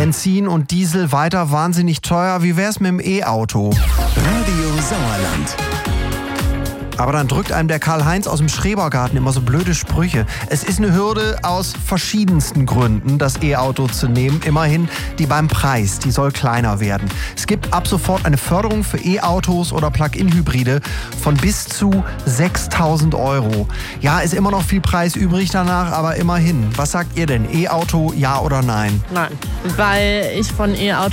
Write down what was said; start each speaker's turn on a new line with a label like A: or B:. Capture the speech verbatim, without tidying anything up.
A: Benzin und Diesel weiter wahnsinnig teuer. Wie wär's mit dem E-Auto?
B: Radio Sauerland.
A: Aber dann drückt einem der Karl-Heinz aus dem Schrebergarten immer so blöde Sprüche. Es ist eine Hürde aus verschiedensten Gründen, das E-Auto zu nehmen. Immerhin die beim Preis, die soll kleiner werden. Es gibt ab sofort eine Förderung für E-Autos oder Plug-in-Hybride von bis zu sechstausend Euro. Ja, ist immer noch viel Preis übrig danach, aber immerhin. Was sagt ihr denn? E-Auto, ja oder nein?
C: Nein, weil ich von E-Auto